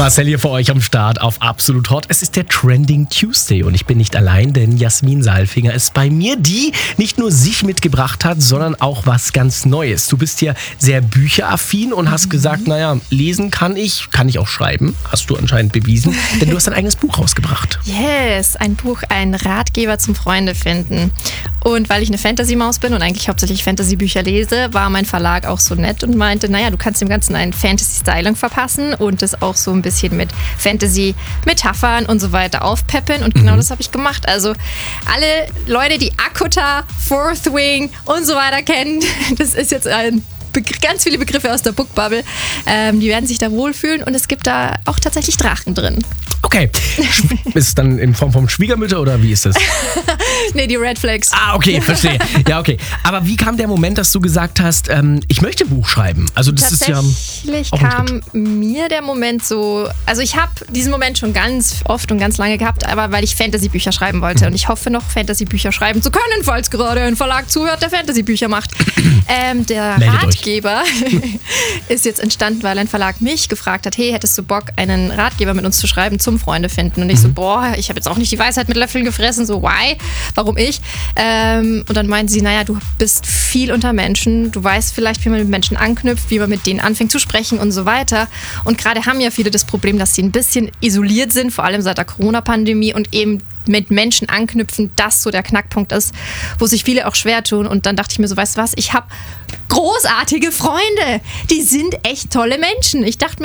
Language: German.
Marcel hier für euch am Start auf Absolut Hot. Es ist der Trending Tuesday und ich bin nicht allein, denn Jasmin Saalfinger ist bei mir, die nicht nur sich mitgebracht hat, sondern auch was ganz Neues. Du bist ja sehr bücheraffin und hast gesagt, naja, lesen kann ich auch schreiben. Hast du anscheinend bewiesen, denn du hast ein eigenes Buch rausgebracht. Yes, ein Buch, ein Ratgeber zum Freunde finden. Und weil ich eine Fantasy-Maus bin und eigentlich hauptsächlich Fantasy-Bücher lese, war mein Verlag auch so nett und meinte, naja, du kannst dem Ganzen einen Fantasy-Styling verpassen und das auch so ein bisschen mit Fantasy-Metaphern und so weiter aufpeppen. Und genau das habe ich gemacht. Also alle Leute, die Akuta, Fourth Wing und so weiter kennen, das ist jetzt ganz viele Begriffe aus der Bookbubble, die werden sich da wohlfühlen und es gibt da auch tatsächlich Drachen drin. Okay. Ist es dann in Form von Schwiegermütter oder wie ist das? Nee, die Red Flags. Ah, okay, verstehe. Ja, okay. Aber wie kam der Moment, dass du gesagt hast, ich möchte ein Buch schreiben? Also das ist ja tatsächlich kam mir der Moment so, also ich habe diesen Moment schon ganz oft und ganz lange gehabt, aber weil ich Fantasy-Bücher schreiben wollte und ich hoffe noch Fantasy-Bücher schreiben zu können, falls gerade ein Verlag zuhört, der Fantasy-Bücher macht. Der Meldet Ratgeber ist jetzt entstanden, weil ein Verlag mich gefragt hat, hey, hättest du Bock, einen Ratgeber mit uns zu schreiben zum Freunde finden? Und ich so, ich habe jetzt auch nicht die Weisheit mit Löffeln gefressen, so why? Warum ich? Und dann meinten sie, naja, du bist viel unter Menschen, du weißt vielleicht, wie man mit Menschen anknüpft, wie man mit denen anfängt zu sprechen und so weiter. Und gerade haben ja viele das Problem, dass sie ein bisschen isoliert sind, vor allem seit der Corona-Pandemie und eben mit Menschen anknüpfen, das so der Knackpunkt ist, wo sich viele auch schwer tun. Und dann dachte ich mir so, weißt du was, ich habe großartige Freunde, die sind echt tolle Menschen. Ich dachte mir,